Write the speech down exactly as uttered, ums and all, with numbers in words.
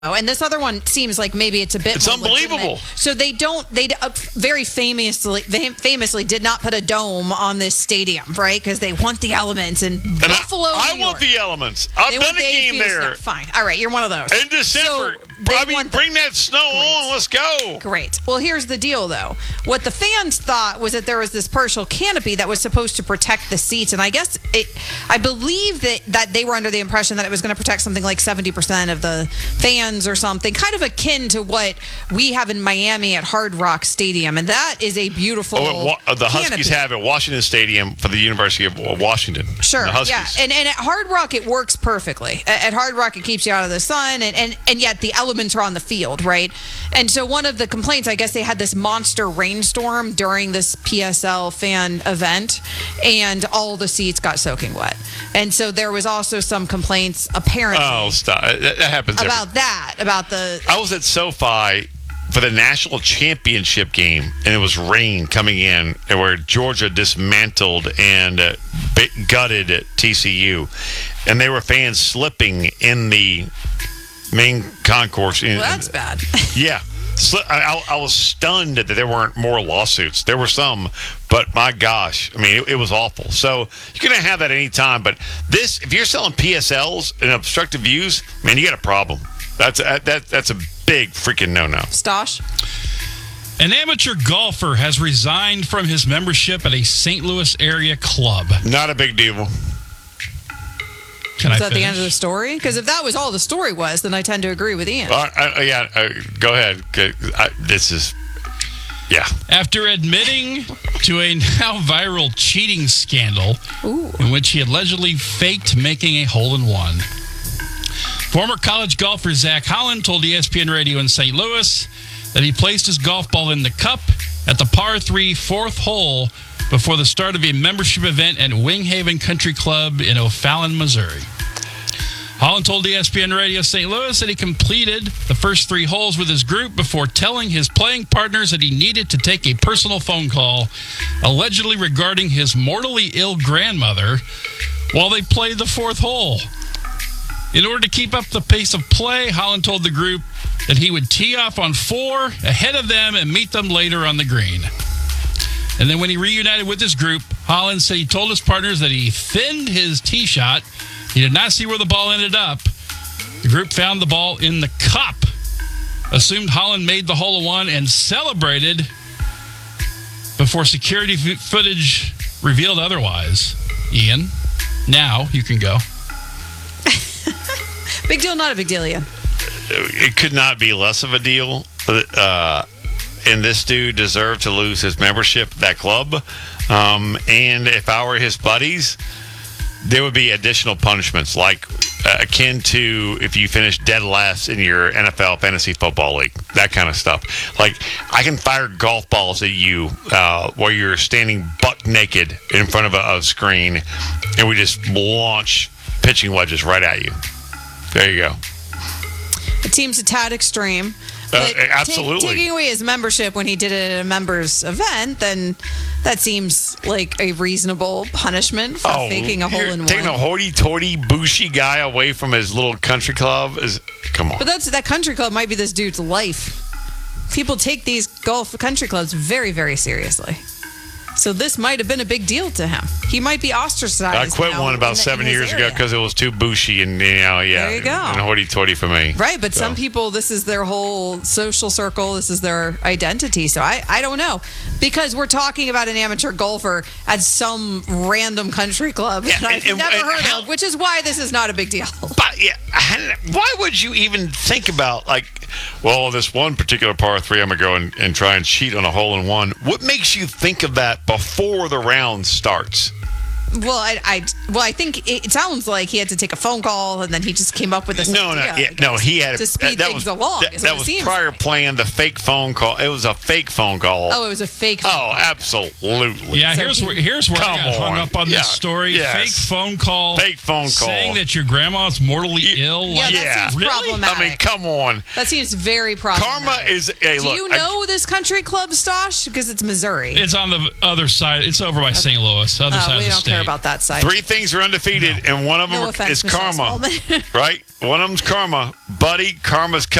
And this other one seems like maybe it's a bit It's more unbelievable. legitimate. So they don't, they uh, very famously, they famously did not put a dome on this stadium, right? Because they want the elements. And, And Buffalo, I, I New want York, the elements. I've they done want a the game infused there. snow. Fine. All right, you're one of those. In December. So they I mean, want the- bring that snow Great. on. Let's go. Great. Well, here's the deal, though. What the fans thought was that there was this partial canopy that was supposed to protect the seats, and I guess it, I believe that, that they were under the impression that it was going to protect something like seventy percent of the fans or something, kind of akin to what we have in Miami at Hard Rock Stadium, and that is a beautiful Oh, wa- the Huskies canopy. have at Washington Stadium for the University of Washington. Sure, the yeah, Huskies. and and at Hard Rock it works perfectly. At, at Hard Rock it keeps you out of the sun, and, and and yet the elements are on the field, right? And so one of the complaints, I guess, they had this monster rainstorm during this P S L fan event, and all the seats got soaking wet. And so there was also some complaints, apparently, Oh, stop. That, that happens every- about that, about the. I was at SoFi for the national championship game, and it was rain coming in, and where Georgia dismantled and uh, b- gutted T C U, and there were fans slipping in the main concourse. Well, that's bad. Yeah. Sli- I, I, I was stunned that there weren't more lawsuits. There were some, but my gosh, I mean, it, it was awful. So you're going to have that anytime. But this, if you're selling P S Ls and obstructive views, man, you got a problem. That's a, that, that's a big freaking no-no. Stosh? An amateur golfer has resigned from his membership at a Saint Louis area club. Not a big deal. Can Is I that the end of the finish? story? Because if that was all the story was, then I tend to agree with Ian. Uh, I, yeah, uh, go ahead. 'Cause I, this is, yeah. After admitting to a now viral cheating scandal Ooh. in which he allegedly faked making a hole-in-one. Former college golfer Zach Holland told E S P N Radio in Saint Louis that he placed his golf ball in the cup at the par three fourth hole before the start of a membership event at Winghaven Country Club in O'Fallon, Missouri. Holland told E S P N Radio Saint Louis that he completed the first three holes with his group before telling his playing partners that he needed to take a personal phone call, allegedly regarding his mortally ill grandmother, while they played the fourth hole. In order to keep up the pace of play, Holland told the group that he would tee off on four ahead of them and meet them later on the green. And then when he reunited with his group, Holland said he told his partners that he thinned his tee shot. He did not see where the ball ended up. The group found the ball in the cup, assumed Holland made the hole-in-one, and celebrated before security f- footage revealed otherwise. Ian, now you can go. Big deal, not a big deal, Ian. It could not be less of a deal. Uh, and this dude deserved to lose his membership at that club. Um, and if I were his buddies, there would be additional punishments, like uh, akin to if you finish dead last in your N F L fantasy football league, that kind of stuff. Like, I can fire golf balls at you uh, while you're standing buck naked in front of a, a screen, and we just launch pitching wedges right at you. There you go. It seems a tad extreme. Uh, But absolutely. ta- taking away his membership when he did it at a members event, then that seems like a reasonable punishment for faking a hole you're in taking a one. hoity-toity, bushy guy away from his little country club is come on. But that's that country club might be this dude's life. People take these golf country clubs very, very seriously. So this might have been a big deal to him. He might be ostracized. I quit now one about in- seven in his years ago area. because it was too bushy and, you know, yeah. There you go. And hoity-toity for me. Right, but So. some people, this is their whole social circle. This is their identity. So I, I don't know. Because we're talking about an amateur golfer at some random country club Yeah, that I've and- never and heard how- of, which is why this is not a big deal. But, yeah, why would you even think about, like, well, this one particular par three, I'm going to go and, and try and cheat on a hole-in-one. What makes you think of that before the round starts? Well, I, I, well, I think it, it sounds like he had to take a phone call, and then he just came up with this. No, idea, no, I yeah, no. guess, He had to speed that things was, along. That, is that what it was seems prior like. plan. The fake phone call. It was a fake phone call. Oh, it was a fake. Oh, absolutely. Yeah, So here's he- where here's where I Come got hung on. up on Yeah, this story. yes. Fake phone call. Fake phone call. Saying that your grandma's mortally You- ill. Yeah, like, that Yeah. seems Really? problematic. I mean, come on. That seems very problematic. Karma is. Hey, Do look. you I- know this country club, Stosh? Because it's Missouri. It's on the other side. It's over by Saint Louis, other Oh, side we of the don't state. care Right. about that side. Three things are undefeated, and one of them No are- offense, is Michelle karma. Smallman. Right? One of them's karma. Buddy, karma's